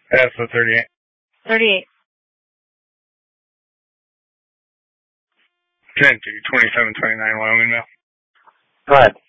That's the 38. 38. 10 to 2729 Wyoming Mail. Go ahead.